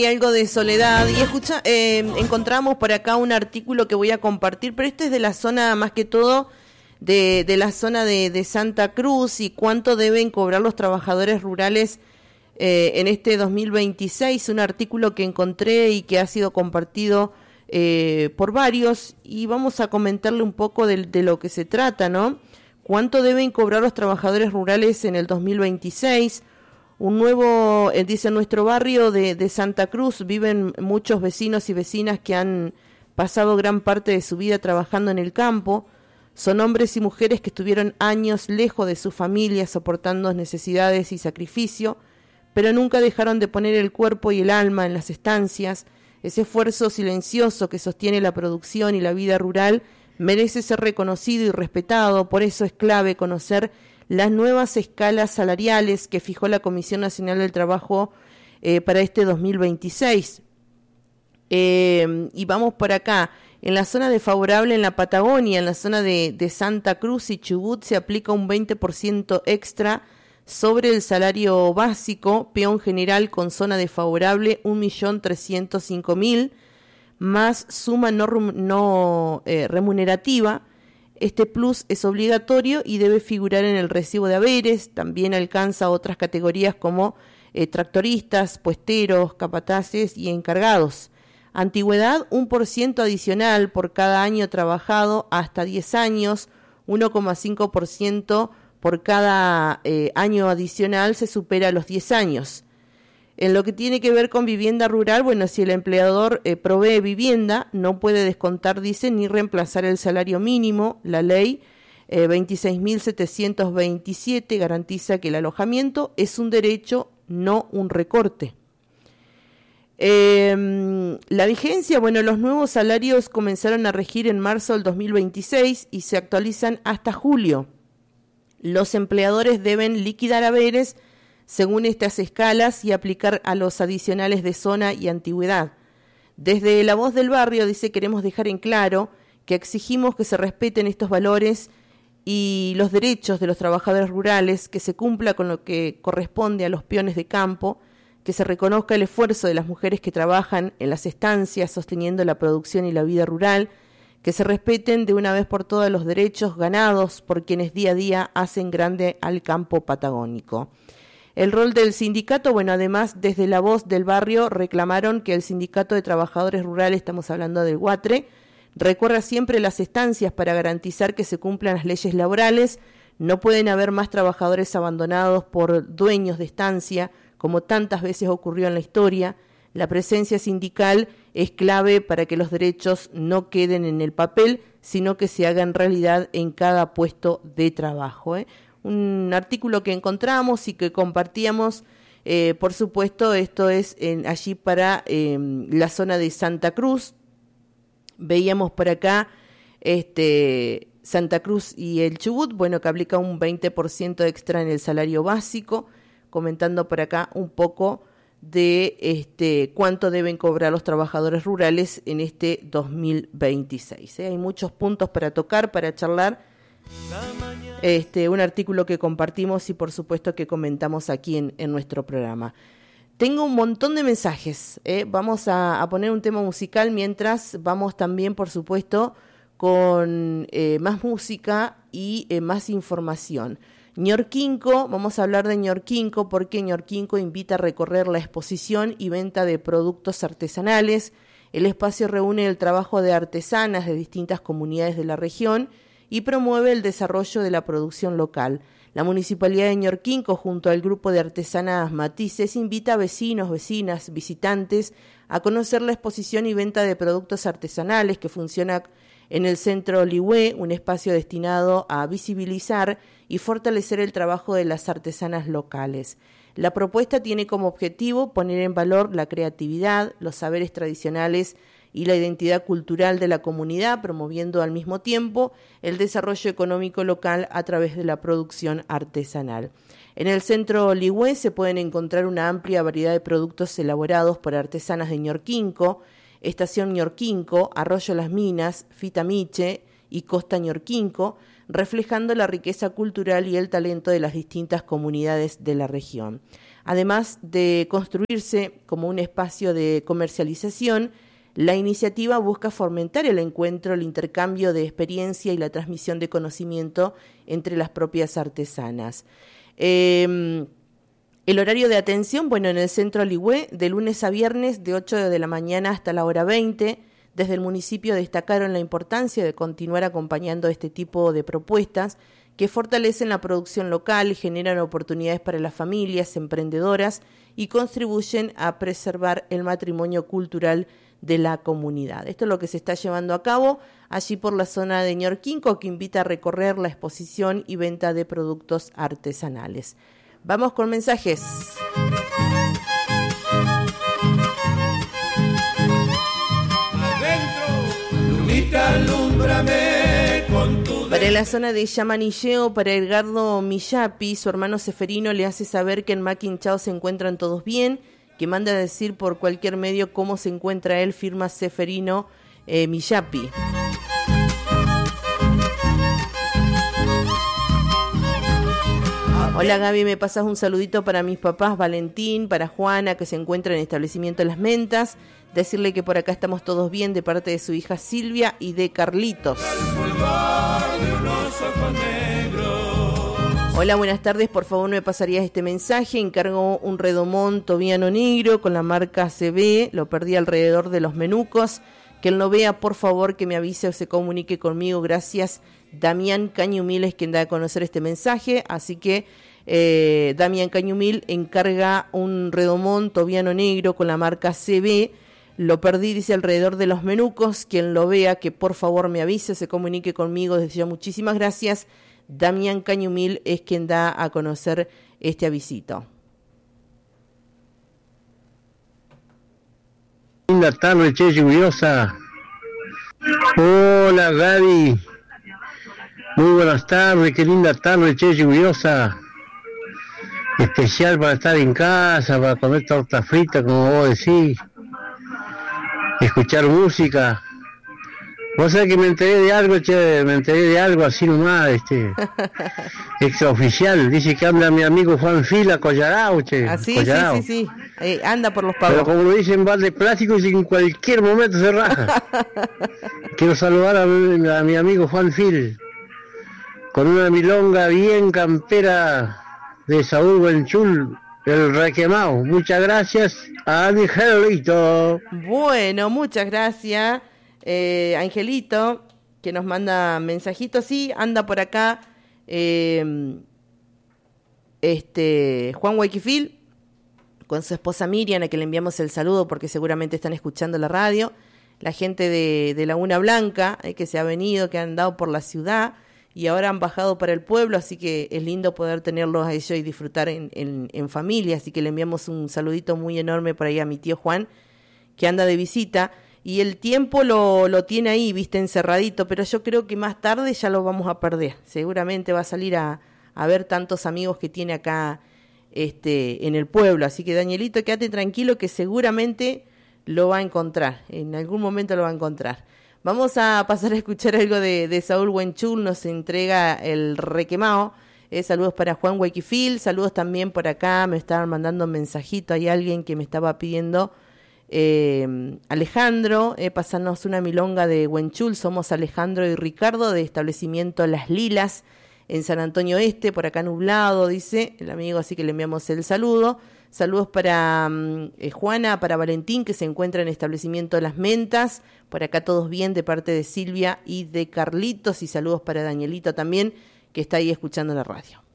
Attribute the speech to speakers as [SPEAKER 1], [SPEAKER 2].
[SPEAKER 1] Y algo de soledad. Y escucha, encontramos por acá un artículo que voy a compartir, pero este es de la zona, más que todo, de la zona de Santa Cruz y cuánto deben cobrar los trabajadores rurales en este 2026. Un artículo que encontré y que ha sido compartido por varios, y vamos a comentarle un poco de lo que se trata, ¿no? ¿Cuánto deben cobrar los trabajadores rurales en el 2026? Un nuevo, dice, en nuestro barrio de Santa Cruz viven muchos vecinos y vecinas que han pasado gran parte de su vida trabajando en el campo. Son hombres y mujeres que estuvieron años lejos de sus familias soportando necesidades y sacrificio, pero nunca dejaron de poner el cuerpo y el alma en las estancias. Ese esfuerzo silencioso que sostiene la producción y la vida rural merece ser reconocido y respetado. Por eso es clave conocer las nuevas escalas salariales que fijó la Comisión Nacional del Trabajo para este 2026. Y vamos por acá. En la zona desfavorable, en la Patagonia, en la zona de Santa Cruz y Chubut, se aplica un 20% extra sobre el salario básico, peón general con zona desfavorable 1.305.000, más suma no remunerativa. Este plus es obligatorio y debe figurar en el recibo de haberes. También alcanza otras categorías como tractoristas, puesteros, capataces y encargados. Antigüedad, 1% adicional por cada año trabajado hasta 10 años, 1,5% por cada año adicional se supera los 10 años. En lo que tiene que ver con vivienda rural, bueno, si el empleador provee vivienda, no puede descontar, dice, ni reemplazar el salario mínimo. La ley 26.727 garantiza que el alojamiento es un derecho, no un recorte. La vigencia, bueno, los nuevos salarios comenzaron a regir en marzo del 2026 y se actualizan hasta julio. Los empleadores deben liquidar haberes según estas escalas y aplicar a los adicionales de zona y antigüedad. Desde La Voz del Barrio, dice, queremos dejar en claro que exigimos que se respeten estos valores y los derechos de los trabajadores rurales, que se cumpla con lo que corresponde a los peones de campo, que se reconozca el esfuerzo de las mujeres que trabajan en las estancias sosteniendo la producción y la vida rural, que se respeten de una vez por todas los derechos ganados por quienes día a día hacen grande al campo patagónico. El rol del sindicato, bueno, además desde La Voz del Barrio reclamaron que el Sindicato de Trabajadores Rurales, estamos hablando del UATRE, recorra siempre las estancias para garantizar que se cumplan las leyes laborales. No pueden haber más trabajadores abandonados por dueños de estancia, como tantas veces ocurrió en la historia. La presencia sindical es clave para que los derechos no queden en el papel, sino que se hagan realidad en cada puesto de trabajo, Un artículo que encontramos y que compartíamos, por supuesto, esto es allí para la zona de Santa Cruz. Veíamos por acá Santa Cruz y el Chubut, bueno, que aplica un 20% extra en el salario básico, comentando por acá un poco de cuánto deben cobrar los trabajadores rurales en este 2026. Hay muchos puntos para tocar, para charlar. Un artículo que compartimos y por supuesto que comentamos aquí en nuestro programa. Tengo un montón de mensajes, vamos a poner un tema musical mientras vamos también, por supuesto, con más música y más información. Ñorquinco, vamos a hablar de Ñorquinco porque Ñorquinco invita a recorrer la exposición y venta de productos artesanales. El espacio reúne el trabajo de artesanas de distintas comunidades de la región y promueve el desarrollo de la producción local. La Municipalidad de Ñorquinco, junto al grupo de artesanas Matices, invita a vecinos, vecinas, visitantes a conocer la exposición y venta de productos artesanales que funciona en el Centro Ligüe, un espacio destinado a visibilizar y fortalecer el trabajo de las artesanas locales. La propuesta tiene como objetivo poner en valor la creatividad, los saberes tradicionales y la identidad cultural de la comunidad, promoviendo al mismo tiempo el desarrollo económico local a través de la producción artesanal. En el Centro Ligüe se pueden encontrar una amplia variedad de productos elaborados por artesanas de Ñorquinco, Estación Ñorquinco, Arroyo Las Minas, Fitamiche y Costa Ñorquinco, reflejando la riqueza cultural y el talento de las distintas comunidades de la región. Además de construirse como un espacio de comercialización, la iniciativa busca fomentar el encuentro, el intercambio de experiencia y la transmisión de conocimiento entre las propias artesanas. El horario de atención, bueno, en el Centro Ligüé, de lunes a viernes, de 8 de la mañana hasta la hora 20. Desde el municipio destacaron la importancia de continuar acompañando este tipo de propuestas que fortalecen la producción local, generan oportunidades para las familias emprendedoras y contribuyen a preservar el patrimonio cultural de la comunidad. Esto es lo que se está llevando a cabo allí por la zona de Ñorquinco, que invita a recorrer la exposición y venta de productos artesanales. Vamos con mensajes. Para la zona de Yamanilleo, para Edgardo Millapi, su hermano Seferino le hace saber que en Maquinchao se encuentran todos bien, que manda a decir por cualquier medio cómo se encuentra él, firma Seferino Millapi. Hola Gaby, me pasas un saludito para mis papás Valentín, para Juana, que se encuentra en el establecimiento Las Mentas. Decirle que por acá estamos todos bien de parte de su hija Silvia y de Carlitos. Hola, buenas tardes, por favor me pasarías este mensaje. Encargo un redomón tobiano negro con la marca CB, lo perdí alrededor de los menucos. Que él lo vea, por favor, que me avise o se comunique conmigo. Gracias, Damián Cañumil es quien da a conocer este mensaje, así que Damián Cañumil encarga un redomón tobiano negro con la marca CB. Lo perdí, dice, alrededor de los menucos. Quien lo vea, que por favor me avise, se comunique conmigo. Desde ya, muchísimas gracias. Damián Cañumil es quien da a conocer este avisito.
[SPEAKER 2] Linda tarde, che, lluviosa. Hola, Gaby. Muy buenas tardes, qué linda tarde, che, lluviosa. Especial para estar en casa, para comer torta frita, como vos decís. Escuchar música. Vos sabés que me enteré de algo, che, así nomás, extraoficial. Dice que anda mi amigo Juan Fila, Collarao, che.
[SPEAKER 1] Ah, sí,
[SPEAKER 2] Collarao.
[SPEAKER 1] sí. Anda por los pagos.
[SPEAKER 2] Pero como lo dicen, va de plástico y en cualquier momento se raja. Quiero saludar a mi amigo Juan Fil, con una milonga bien campera de Saúl Buenchul, el requemado. Muchas gracias a Angelito.
[SPEAKER 1] Bueno, muchas gracias, Angelito, que nos manda mensajitos. Sí, anda por acá Juan Huayquifil con su esposa Miriam, a que le enviamos el saludo porque seguramente están escuchando la radio. La gente de Laguna Blanca, que se ha venido, que han andado por la ciudad y ahora han bajado para el pueblo, así que es lindo poder tenerlos a ellos y disfrutar en familia. Así que le enviamos un saludito muy enorme por ahí a mi tío Juan, que anda de visita. Y el tiempo lo tiene ahí, viste, encerradito, pero yo creo que más tarde ya lo vamos a perder. Seguramente va a salir a ver tantos amigos que tiene acá en el pueblo. Así que, Danielito, quédate tranquilo que seguramente lo va a encontrar. En algún momento lo va a encontrar. Vamos a pasar a escuchar algo de Saúl Buenchul, nos entrega el requemado. Saludos para Juan Huayquifil, saludos también por acá, me estaban mandando un mensajito, hay alguien que me estaba pidiendo, Alejandro, pasarnos una milonga de Huenchul. Somos Alejandro y Ricardo de establecimiento Las Lilas en San Antonio Este, por acá nublado, dice el amigo, así que le enviamos el saludo. Saludos para Juana, para Valentín, que se encuentra en establecimiento Las Mentas, por acá todos bien de parte de Silvia y de Carlitos, y saludos para Danielito también, que está ahí escuchando la radio.